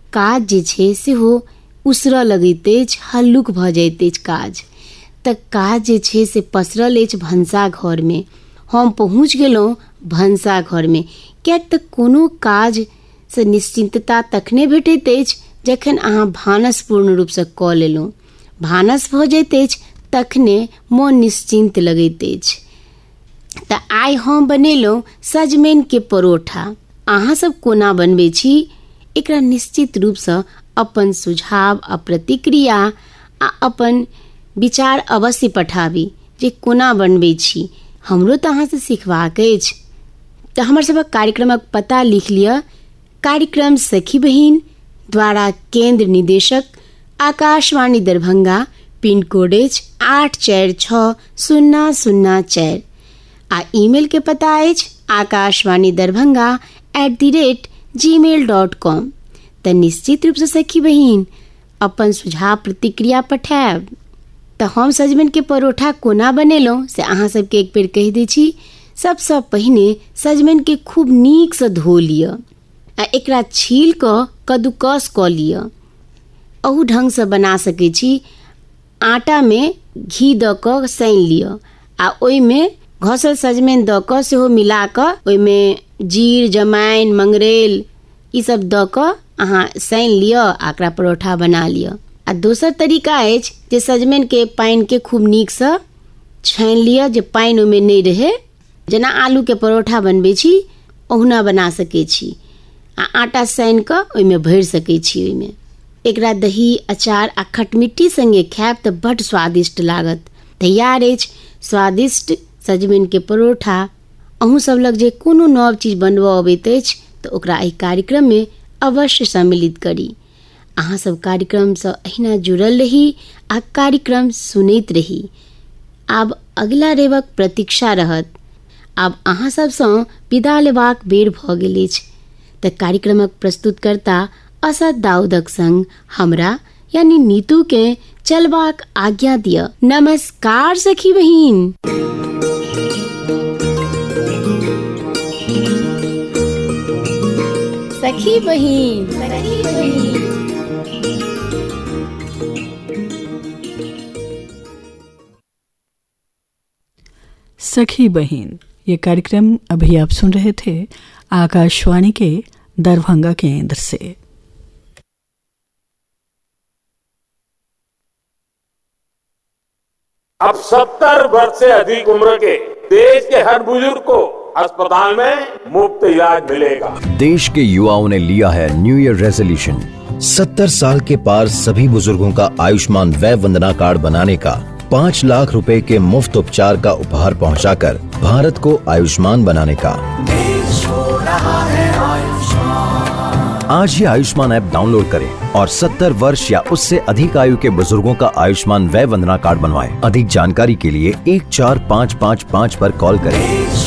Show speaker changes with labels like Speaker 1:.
Speaker 1: काज जे छै सेहो उसरऽ लगैत अछि, हल्लुक भऽ जाइत अछि काज। तऽ काज जे छै से पसरल अछि भनसाघरमे। हम पहुँच गेलहुँ भनसाघरमे, किएक तऽ कोनो काजसँ निश्चिन्तता तखने भेटैत अछि जखन अहाँ भानस पूर्ण रूपसँ कऽ लेलहुँ। भानस भऽ जाइत अछि तखने मोन निश्चिन्त लगैत अछि। तऽ आइ हम बनेलहुँ सजमनिके परोठा। अहाँसभ कोना बनबै छी, एकरा निश्चित रूपसँ अपन सुझाव आ प्रतिक्रिया आ अपन विचार अवश्य पठाबी जे कोना बनबै छी। हमरो तऽ अहाँसँ सिखबाक अछि। तऽ हमर सभक कार्यक्रमक पता लिख लिअ। कार्यक्रम सखी बहिन द्वारा केंद्र निदेशक आकाशवाणी दरभंगा, पिन कोड अछि 846004 आ ईमेल के पता अछि akashvaniDarbhanga@gmail.com। तऽ निश्चित रूपसँ सखी बहिन अपन सुझाव प्रतिक्रिया पठायब। तऽ हम सजमनिके परोठा कोना बनेलहुँ से अहाँ सबके एक बेर कहि दै छी। सबसँ पहिने सजमनिके खूब नीकसँ धो लिअ आ एकरा छील कऽ कद्दूकस कऽ लिअ। अहू ढङ्गसँ बना सकै छी। आटामे घी दऽ कऽ सानि लिअ आ ओहिमे घसल सजमनि दऽ कऽ सेहो मिला कऽ ओहिमे जीर, जमाइन, मंगरैल ईसभ दऽ कऽ अहाँ सानि लिअ आ एकरा परोठा बना लिअ। आ दोसर तरीका अछि जे सजमनिके पानिके खूब नीकसँ छानि लिअ जे पानि ओहिमे नहि रहै। जेना आलूके परोठा बनबै छी ओहुना बना सकै छी आ आटा सानि कऽ ओहिमे भरि सकै छी। ओहिमे एकरा दही, अचार आ खटमिट्ठी सङ्गे खायब तऽ बड्ड स्वादिष्ट लागत। तैयार अछि स्वादिष्ट सजमनिके परोठा। अहूँ सब लग जे कोनो नव चीज बनबऽ अबैत अछि तऽ ओकरा एहि कार्यक्रममे अवश्य सम्मिलित करी। अहाँ सब कार्यक्रमसँ अहिना जुड़ल रही आ कार्यक्रम सुनैत रही। आब अगिला रेवक प्रतीक्षा रहत। आब अहाँ सबसँ विदा लेबाक बेर भऽ गेल अछि। तऽ कार्यक्रमक प्रस्तुतकर्ता असद दाऊदक संग हमरा यानी नीतूके चलबाक आज्ञा दिअ। नमस्कार सखी बहिन। सखी बहिन, सखी बहिन।
Speaker 2: सखी बहिन, ये कार्यक्रम अभी आप सुन रहे थे आकाशवाणी के दरभंगा केंद्र से।
Speaker 3: अब 70 वर्ष से अधिक उम्र के देश के हर बुजुर्ग को अस्पताल में मुफ्त इलाज मिलेगा।
Speaker 4: देश के युवाओं ने लिया है न्यू ईयर रेजोल्यूशन।
Speaker 5: 70 साल के पार सभी बुजुर्गों का आयुष्मान वय वंदना कार्ड बनाने का, 5 लाख रुपए के मुफ्त उपचार का उपहार पहुंचाकर भारत को आयुष्मान बनाने का।
Speaker 6: देश हो रहा है आयुष्मान।
Speaker 5: आज ही आयुष्मान ऐप डाउनलोड करें और 70 वर्ष या उससे अधिक आयु के बुजुर्गों का आयुष्मान वय वंदना कार्ड बनवाएं। अधिक जानकारी के लिए 14555 पर कॉल करें।